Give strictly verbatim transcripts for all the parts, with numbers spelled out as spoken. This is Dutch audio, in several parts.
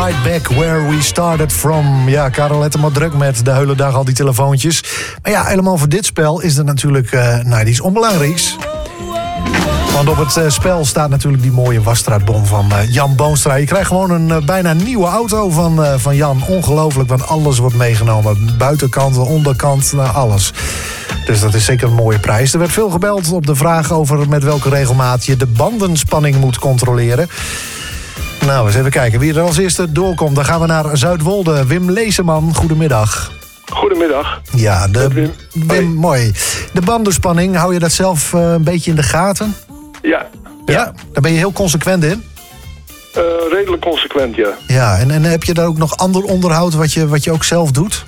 right back where we started from. Ja, Karel had hem maar druk met de hele dag al die telefoontjes. Maar ja, helemaal voor dit spel is er natuurlijk uh, nou, die is onbelangrijks. Want op het uh, spel staat natuurlijk die mooie wasstraatbon van uh, Jan Boonstra. Je krijgt gewoon een uh, bijna nieuwe auto van, uh, van Jan. Ongelooflijk, want alles wordt meegenomen. Buitenkant, de onderkant, nou, alles. Dus dat is zeker een mooie prijs. Er werd veel gebeld op de vraag over met welke regelmaat je de bandenspanning moet controleren. Nou, eens even kijken wie er als eerste doorkomt. Dan gaan we naar Zuidwolde. Wim Leeseman, goedemiddag. Goedemiddag. Ja, de, Wim. Wim, mooi. De bandenspanning, hou je dat zelf uh, een beetje in de gaten? Ja. Ja, ja, daar ben je heel consequent in? Uh, redelijk consequent, ja. Ja, en, en heb je daar ook nog ander onderhoud wat je, wat je ook zelf doet?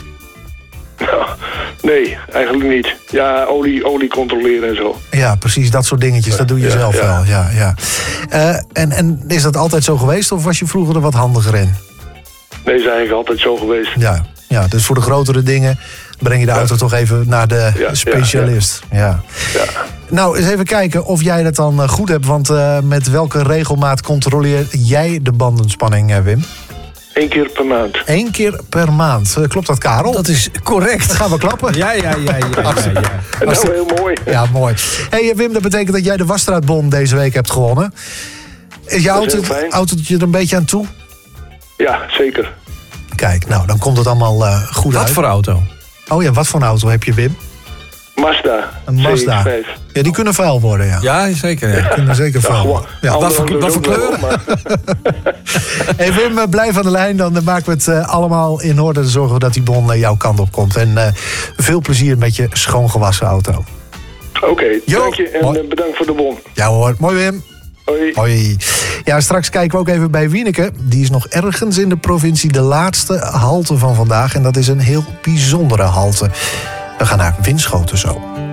Nee, eigenlijk niet. Ja, olie, olie controleren en zo. Ja, precies, dat soort dingetjes, dat doe je ja, zelf ja. wel. Ja, ja. Uh, en, en is dat altijd zo geweest of was je vroeger er wat handiger in? Nee, is eigenlijk altijd zo geweest. Ja, ja, dus voor de grotere dingen breng je de auto ja. toch even naar de ja, specialist. Ja, ja. Ja. Ja. Nou, eens even kijken of jij dat dan goed hebt. Want uh, met welke regelmaat controleer jij de bandenspanning, uh, Wim? Eén keer per maand. Eén keer per maand. Uh, klopt dat, Karel? Dat is correct. Dan gaan we klappen. Ja, ja, ja. ja, ja, ja. Nou, heel mooi. Ja, mooi. Hey, Wim, dat betekent dat jij de wasstraatbon deze week hebt gewonnen. Is je auto, autootje er een beetje aan toe? Ja, zeker. Kijk, nou, dan komt het allemaal uh, goed wat uit. Wat voor auto? Oh ja, wat voor een auto heb je, Wim? Mazda. Een Mazda. Ja, die kunnen vuil worden, ja. Ja, zeker. Ja. Die kunnen zeker vuil ja, worden. Ja. Wat voor, wat voor kleuren? Hey Wim, blijf aan de lijn. Dan maken we het uh, allemaal in orde. Dan zorgen we dat die bon uh, jouw kant op komt. En uh, veel plezier met je schoongewassen auto. Oké, okay, dank je. En uh, bedankt voor de bon. Ja hoor. Mooi, Wim. Hoi. Hoi. Ja, straks kijken we ook even bij Wieneke. Die is nog ergens in de provincie de laatste halte van vandaag. En dat is een heel bijzondere halte. We gaan naar Winschoten zo.